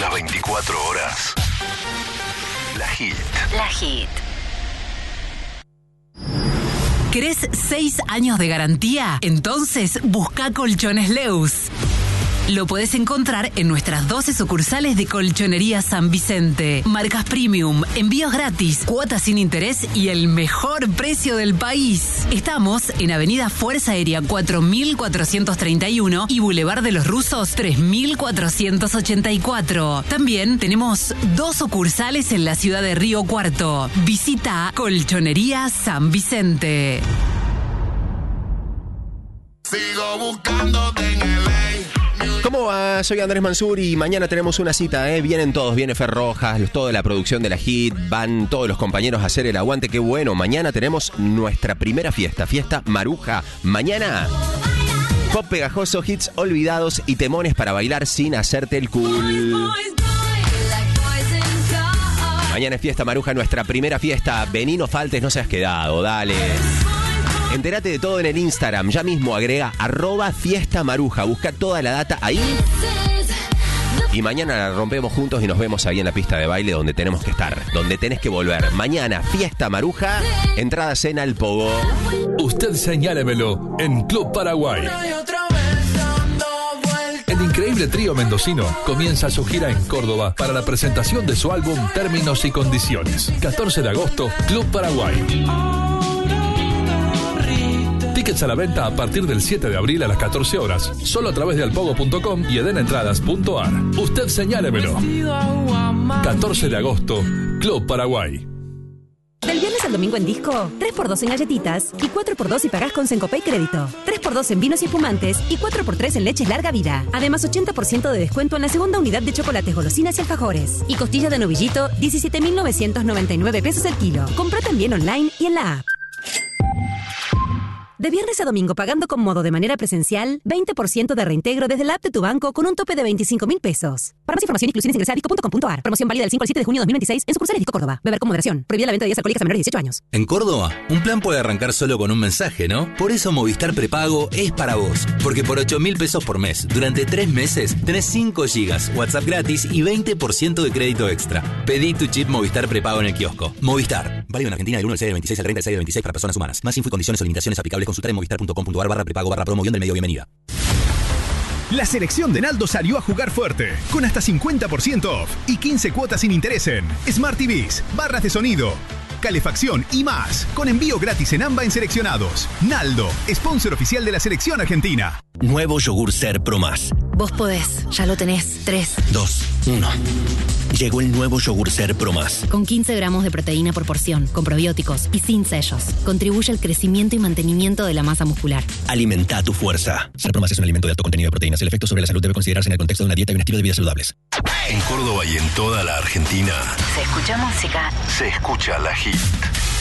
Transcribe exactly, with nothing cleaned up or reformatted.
las veinticuatro horas. La Hit. La Hit. ¿Querés seis años de garantía? Entonces busca Colchones Leus. Lo podés encontrar en nuestras doce sucursales de Colchonería San Vicente. Marcas premium, envíos gratis, cuotas sin interés y el mejor precio del país. Estamos en Avenida Fuerza Aérea cuatro mil cuatrocientos treinta y uno y Boulevard de los Rusos tres mil cuatrocientos ochenta y cuatro. También tenemos dos sucursales en la ciudad de Río Cuarto. Visita Colchonería San Vicente. Sigo buscándote en el ¿Cómo va? Soy Andrés Mansur y mañana tenemos una cita, ¿eh? Vienen todos, viene Fer Rojas, toda la producción de la Hit, van todos los compañeros a hacer el aguante. Qué bueno, mañana tenemos nuestra primera fiesta, Fiesta Maruja. Mañana, pop pegajoso, hits olvidados y temones para bailar sin hacerte el cool. Mañana es Fiesta Maruja, nuestra primera fiesta. Vení, no faltes, no seas quedado, dale. Entérate de todo en el Instagram. Ya mismo agrega arroba Fiesta Maruja. Busca toda la data ahí. Y mañana la rompemos juntos y nos vemos ahí en la pista de baile donde tenemos que estar. Donde tenés que volver. Mañana, Fiesta Maruja. Entrada cena al Pogo. Usted señálemelo en Club Paraguay. El increíble trío mendocino comienza su gira en Córdoba para la presentación de su álbum Términos y Condiciones. catorce de agosto, Club Paraguay. Tickets a la venta a partir del siete de abril a las catorce horas, solo a través de alpogo punto com y eden entradas punto ar. Usted señálemelo. catorce de agosto, Club Paraguay. Del viernes al domingo en Disco, tres por dos en galletitas y cuatro por dos si pagás con Sencopay Crédito. tres por dos en vinos y espumantes y cuatro por tres en leches larga vida. Además, ochenta por ciento de descuento en la segunda unidad de chocolates, golosinas y alfajores. Y costilla de novillito, diecisiete mil novecientos noventa y nueve pesos el kilo. Comprá también online y en la app. De viernes a domingo pagando con modo de manera presencial, veinte por ciento de reintegro desde la app de tu banco con un tope de veinticinco mil pesos. Para más información, inclusiones, ingresa a disco punto com punto ar. Promoción válida del cinco al siete de junio de dos mil veintiséis en sucursales Disco Córdoba. Beber con moderación. Prohibida la venta de bebidas alcohólicas a menores de dieciocho años. En Córdoba, un plan puede arrancar solo con un mensaje, ¿no? Por eso Movistar Prepago es para vos. Porque por ocho mil pesos por mes, durante tres meses, tenés cinco gigas, WhatsApp gratis y veinte por ciento de crédito extra. Pedí tu chip Movistar Prepago en el kiosco. Movistar. Válido en Argentina del uno del seis del veintiséis al treinta del seis del veintiséis para personas humanas. Más info y condiciones o limitaciones aplicables consultar en movistar punto com punto ar barra prepago barra promo guión del medio. Bienvenida. La selección de Naldo salió a jugar fuerte, con hasta cincuenta por ciento off y quince cuotas sin interés en Smart T Vs, barras de sonido, calefacción y más, con envío gratis en AMBA en seleccionados. Naldo, sponsor oficial de la selección argentina. Nuevo yogur Ser Pro Más. Vos podés, ya lo tenés. tres, dos, uno. Llegó el nuevo yogur Ser Pro Más. Con quince gramos de proteína por porción, con probióticos y sin sellos. Contribuye al crecimiento y mantenimiento de la masa muscular. Alimenta tu fuerza. Ser Pro Más es un alimento de alto contenido de proteínas. El efecto sobre la salud debe considerarse en el contexto de una dieta y un estilo de vida saludables. En Córdoba y en toda la Argentina Se escucha música. se escucha la Hit.